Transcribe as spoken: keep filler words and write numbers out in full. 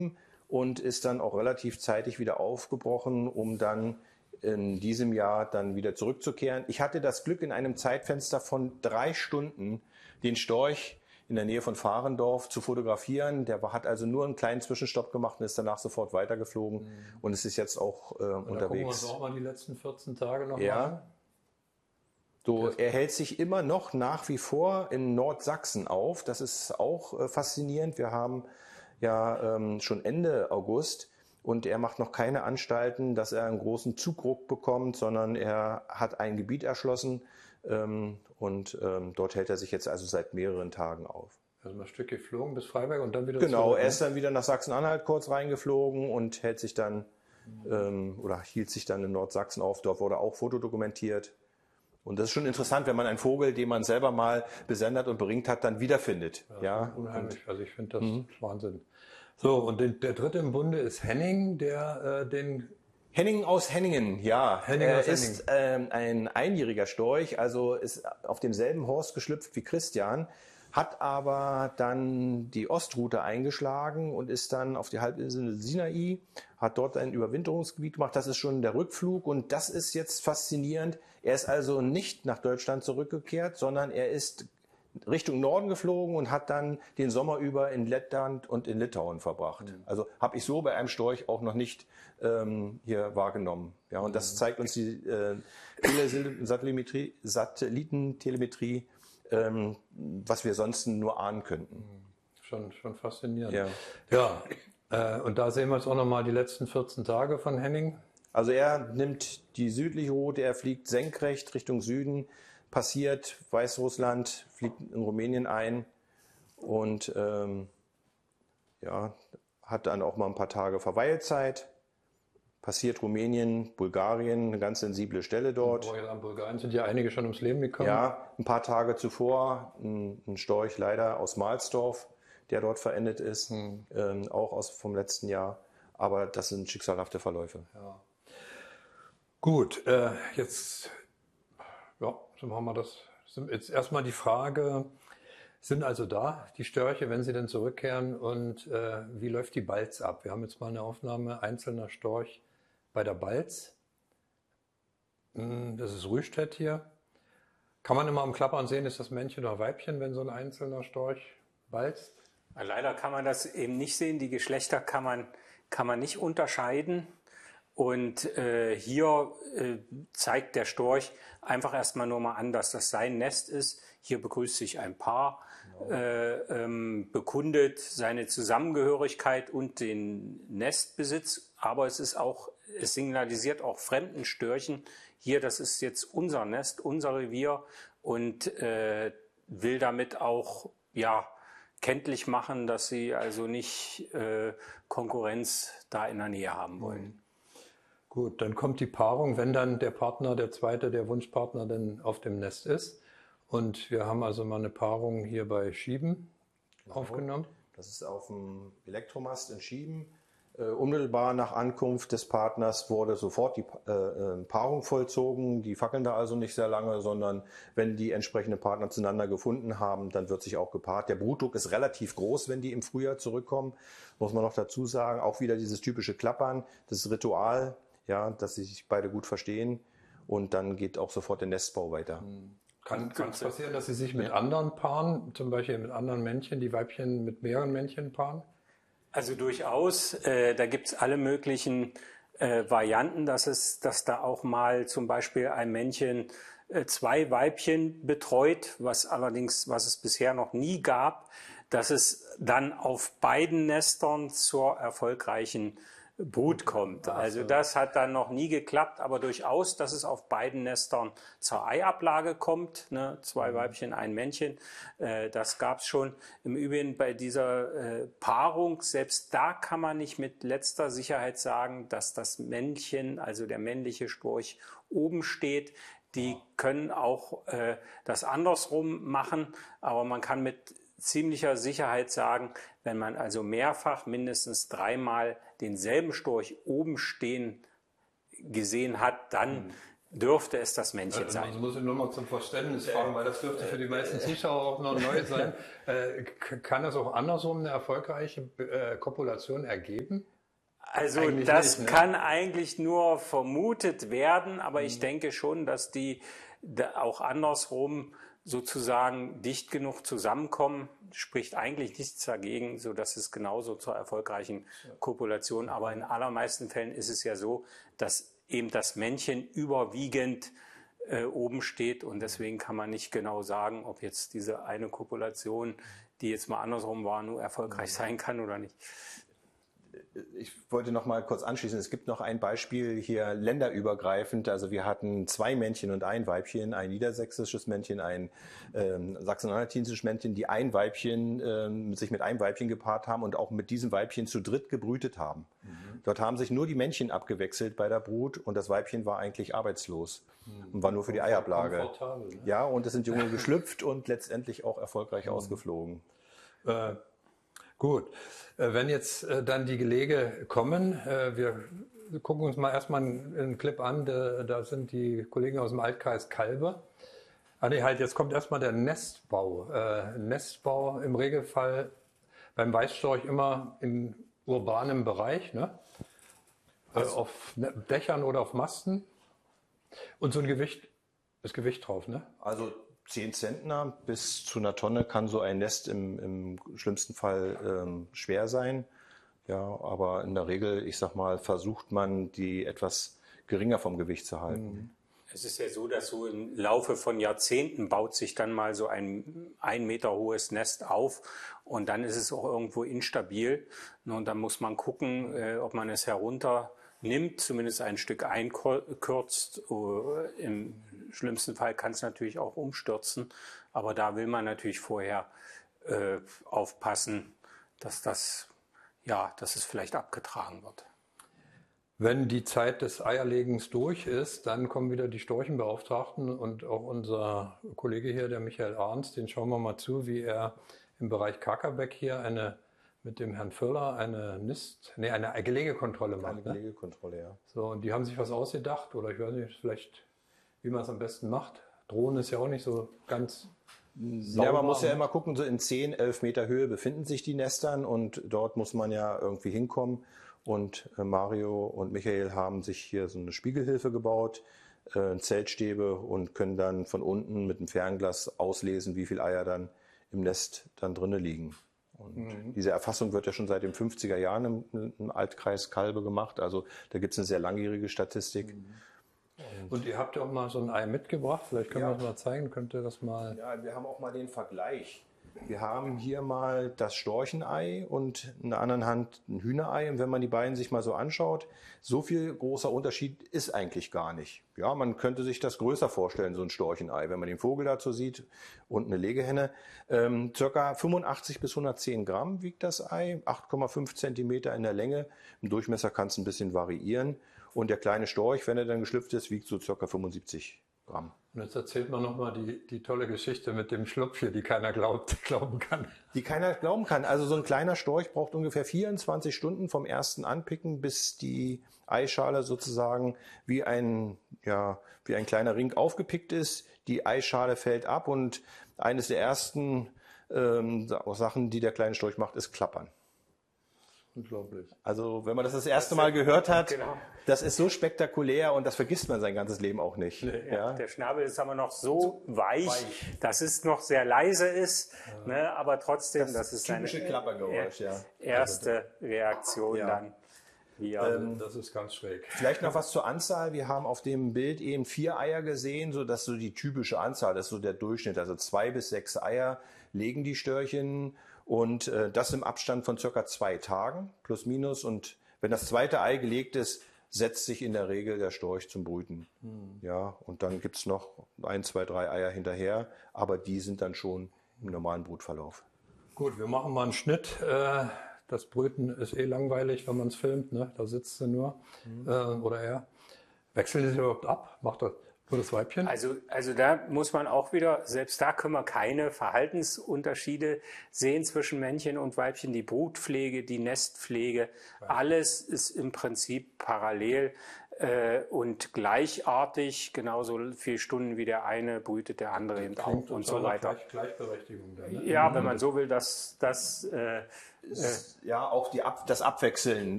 und ist dann auch relativ zeitig wieder aufgebrochen, um dann in diesem Jahr dann wieder zurückzukehren. Ich hatte das Glück, in einem Zeitfenster von drei Stunden den Storch in der Nähe von Fahrendorf zu fotografieren. Der hat also nur einen kleinen Zwischenstopp gemacht und ist danach sofort weitergeflogen. Mhm. Und es ist jetzt auch äh, unterwegs. Da gucken wir uns auch mal die letzten vierzehn Tage noch ja. mal an. So, er hält sich immer noch nach wie vor in Nordsachsen auf. Das ist auch äh, faszinierend. Wir haben ja ähm, schon Ende August und er macht noch keine Anstalten, dass er einen großen Zugruck bekommt, sondern er hat ein Gebiet erschlossen ähm, und ähm, dort hält er sich jetzt also seit mehreren Tagen auf. Also mal ein Stück geflogen bis Freiberg und dann wieder Genau, zurück. Er ist dann wieder nach Sachsen-Anhalt kurz reingeflogen und hält sich dann mhm. ähm, oder hielt sich dann in Nordsachsen auf. Dort wurde auch fotodokumentiert. Und das ist schon interessant, wenn man einen Vogel, den man selber mal besendet und beringt hat, dann wiederfindet. Ja, ja? Unheimlich. Und, also ich finde das mhm. Wahnsinn. So, und den, der dritte im Bunde ist Henning, der äh, den... Henning aus Henningen, ja. Henning er aus ist ähm, ein einjähriger Storch, also ist auf demselben Horst geschlüpft wie Christian, hat aber dann die Ostroute eingeschlagen und ist dann auf die Halbinsel Sinai, hat dort ein Überwinterungsgebiet gemacht. Das ist schon der Rückflug und das ist jetzt faszinierend. Er ist also nicht nach Deutschland zurückgekehrt, sondern er ist Richtung Norden geflogen und hat dann den Sommer über in Lettland und in Litauen verbracht. Mhm. Also habe ich so bei einem Storch auch noch nicht ähm, hier wahrgenommen. Ja, und das zeigt uns die äh, Satellitentelemetrie, Satellitentelemetrie ähm, was wir sonst nur ahnen könnten. Schon, schon faszinierend. Ja, ja äh, und da sehen wir jetzt auch nochmal die letzten vierzehn Tage von Henning. Also er nimmt die südliche Route, er fliegt senkrecht Richtung Süden, passiert Weißrussland, fliegt in Rumänien ein und ähm, ja, hat dann auch mal ein paar Tage Verweilzeit. Passiert Rumänien, Bulgarien, eine ganz sensible Stelle dort. In Bulgarien sind ja einige schon ums Leben gekommen. Ja, ein paar Tage zuvor ein, ein Storch leider aus Mahlsdorf, der dort verendet ist, hm. ähm, auch aus vom letzten Jahr. Aber das sind schicksalhafte Verläufe. Ja. Gut, äh, jetzt ja, so machen wir das. Jetzt erstmal die Frage, sind also da die Störche, wenn sie denn zurückkehren, und äh, wie läuft die Balz ab? Wir haben jetzt mal eine Aufnahme einzelner Storch bei der Balz. Das ist Rühstedt hier. Kann man immer am Klappern sehen, ist das Männchen oder Weibchen, wenn so ein einzelner Storch balzt? Leider kann man das eben nicht sehen. Die Geschlechter kann man, kann man nicht unterscheiden. Und äh, hier äh, zeigt der Storch einfach erstmal nur mal an, dass das sein Nest ist. Hier begrüßt sich ein Paar, genau. äh, ähm, bekundet seine Zusammengehörigkeit und den Nestbesitz. Aber es ist auch, es signalisiert auch fremden Störchen, hier, das ist jetzt unser Nest, unser Revier, und äh, will damit auch, ja, kenntlich machen, dass sie also nicht äh, Konkurrenz da in der Nähe haben wollen. Mhm. Gut, dann kommt die Paarung, wenn dann der Partner, der zweite, der Wunschpartner dann auf dem Nest ist. Und wir haben also mal eine Paarung hier bei Schieben genau. aufgenommen. Das ist auf dem Elektromast in Schieben. Äh, unmittelbar nach Ankunft des Partners wurde sofort die äh, Paarung vollzogen. Die fackeln da also nicht sehr lange, sondern wenn die entsprechenden Partner zueinander gefunden haben, dann wird sich auch gepaart. Der Brutdruck ist relativ groß, wenn die im Frühjahr zurückkommen, muss man noch dazu sagen. Auch wieder dieses typische Klappern, das Ritual. Ja, dass sie sich beide gut verstehen, und dann geht auch sofort der Nestbau weiter. Kann, kann es passieren, dass sie sich mit ja. anderen paaren, zum Beispiel mit anderen Männchen, die Weibchen mit mehreren Männchen paaren? Also durchaus, äh, da gibt es alle möglichen äh, Varianten, dass es, dass da auch mal zum Beispiel ein Männchen äh, zwei Weibchen betreut, was allerdings, was es bisher noch nie gab, dass es dann auf beiden Nestern zur erfolgreichen Brut kommt. Also das hat dann noch nie geklappt, aber durchaus, dass es auf beiden Nestern zur Eiablage kommt, ne? Zwei Weibchen, ein Männchen, äh, das gab es schon. Im Übrigen bei dieser äh, Paarung, selbst da kann man nicht mit letzter Sicherheit sagen, dass das Männchen, also der männliche Storch, oben steht. Die können auch äh, das andersrum machen, aber man kann mit ziemlicher Sicherheit sagen, wenn man also mehrfach, mindestens dreimal denselben Storch oben stehen gesehen hat, dann dürfte es das Männchen also, sein. Ich muss nur mal zum Verständnis fragen, weil das dürfte für die meisten Zuschauer auch noch neu sein. Äh, kann es auch andersrum eine erfolgreiche äh, Kopulation ergeben? Also Eigentlich das nicht, ne? kann eigentlich nur vermutet werden, aber ich denke schon, dass die da auch andersrum sozusagen dicht genug zusammenkommen, spricht eigentlich nichts dagegen, so dass es genauso zur erfolgreichen Kopulation. Aber in allermeisten Fällen ist es ja so, dass eben das Männchen überwiegend äh, oben steht und deswegen kann man nicht genau sagen, ob jetzt diese eine Kopulation, die jetzt mal andersrum war, nur erfolgreich sein kann oder nicht. Ich wollte noch mal kurz anschließen. Es gibt noch ein Beispiel hier länderübergreifend. Also wir hatten zwei Männchen und ein Weibchen, ein niedersächsisches Männchen, ein ähm, sachsen-anhaltinisches Männchen, die ein Weibchen ähm, sich mit einem Weibchen gepaart haben und auch mit diesem Weibchen zu dritt gebrütet haben. Mhm. Dort haben sich nur die Männchen abgewechselt bei der Brut und das Weibchen war eigentlich arbeitslos mhm. und war nur für die Eiablage. Ne? Ja, und es sind Junge geschlüpft und letztendlich auch erfolgreich mhm. ausgeflogen. Äh, Gut, wenn jetzt dann die Gelege kommen, wir gucken uns mal erstmal einen Clip an, da sind die Kollegen aus dem Altkreis Calbe. Ah nee, halt, jetzt kommt erstmal der Nestbau. Nestbau im Regelfall beim Weißstorch immer im urbanen Bereich, ne? Also auf Dächern oder auf Masten. Und so ein Gewicht, ist Gewicht drauf, ne? Also zehn Zentner bis zu einer Tonne kann so ein Nest im, im schlimmsten Fall ähm, schwer sein. Ja, aber in der Regel, ich sag mal, versucht man, die etwas geringer vom Gewicht zu halten. Es ist ja so, dass so im Laufe von Jahrzehnten baut sich dann mal so ein ein Meter hohes Nest auf und dann ist es auch irgendwo instabil. Und dann muss man gucken, ob man es herunternimmt, zumindest ein Stück einkürzt. Im schlimmsten Fall kann es natürlich auch umstürzen, aber da will man natürlich vorher äh, aufpassen, dass das, ja, dass es vielleicht abgetragen wird. Wenn die Zeit des Eierlegens durch ist, dann kommen wieder die Storchenbeauftragten und auch unser Kollege hier, der Michael Arns, den schauen wir mal zu, wie er im Bereich Kakerbeck hier eine mit dem Herrn Völler eine Nist, nee, eine Gelegekontrolle macht. Eine Gelegekontrolle, ja. So, und die haben sich was ausgedacht oder ich weiß nicht, vielleicht wie man es am besten macht. Drohnen ist ja auch nicht so ganz sauber. Ja, man muss ja immer gucken, so in zehn, elf Meter Höhe befinden sich die Nestern und dort muss man ja irgendwie hinkommen. Und Mario und Michael haben sich hier so eine Spiegelhilfe gebaut, äh, Zeltstäbe und können dann von unten mit einem Fernglas auslesen, wie viele Eier dann im Nest dann drinnen liegen. Und mhm. diese Erfassung wird ja schon seit den fünfziger Jahren im, im Altkreis Calbe gemacht. Also da gibt es eine sehr langjährige Statistik. Mhm. Und, und ihr habt ja auch mal so ein Ei mitgebracht, vielleicht können ja. wir das mal zeigen, könnt ihr das mal... Ja, wir haben auch mal den Vergleich. Wir haben hier mal das Storchenei und in der anderen Hand ein Hühnerei. Und wenn man die beiden sich mal so anschaut, so viel großer Unterschied ist eigentlich gar nicht. Ja, man könnte sich das größer vorstellen, so ein Storchenei, wenn man den Vogel dazu sieht und eine Legehenne. Ähm, circa fünfundachtzig bis hundertzehn Gramm wiegt das Ei, acht Komma fünf Zentimeter in der Länge. Im Durchmesser kann es ein bisschen variieren. Und der kleine Storch, wenn er dann geschlüpft ist, wiegt so circa fünfundsiebzig Gramm. Und jetzt erzählt man nochmal die, die tolle Geschichte mit dem Schlupf hier, die keiner glaubt, glauben kann. Die keiner glauben kann. Also so ein kleiner Storch braucht ungefähr vierundzwanzig Stunden vom ersten Anpicken, bis die Eischale sozusagen wie ein, ja, wie ein kleiner Ring aufgepickt ist. Die Eischale fällt ab und eines der ersten ähm, Sachen, die der kleine Storch macht, ist klappern. Unglaublich. Also wenn man das das erste Mal gehört hat, genau. Das ist so spektakulär und das vergisst man sein ganzes Leben auch nicht. Ja, ja. Der Schnabel ist aber noch so, so weich, weich, dass es noch sehr leise ist, ja. ne, aber trotzdem, das, das ist eine typische Klappergeräusch, ja. erste Reaktion ja. dann. Ja, ähm, das ist ganz schräg. Vielleicht noch was zur Anzahl. Wir haben auf dem Bild eben vier Eier gesehen, so dass so die typische Anzahl, das ist so der Durchschnitt, also zwei bis sechs Eier legen die Störchen. Und äh, das im Abstand von circa zwei Tagen, plus minus. Und wenn das zweite Ei gelegt ist, setzt sich in der Regel der Storch zum Brüten. Hm. Ja, und dann gibt's noch ein, zwei, drei Eier hinterher, aber die sind dann schon im normalen Brutverlauf. Gut, wir machen mal einen Schnitt. Das Brüten ist eh langweilig, wenn man es filmt, ne? Da sitzt sie nur. Hm. Oder er. Wechseln die sich überhaupt ab? Macht das das Weibchen? Also, also da muss man auch wieder, selbst da können wir keine Verhaltensunterschiede sehen zwischen Männchen und Weibchen. Die Brutpflege, die Nestpflege, alles ist im Prinzip parallel. äh, und gleichartig, genauso viele Stunden wie der eine, brütet der andere eben auch und so weiter. Gleich, Gleichberechtigung dann, ne? Ja, wenn man so will, dass das äh, ja auch die Ab, das Abwechseln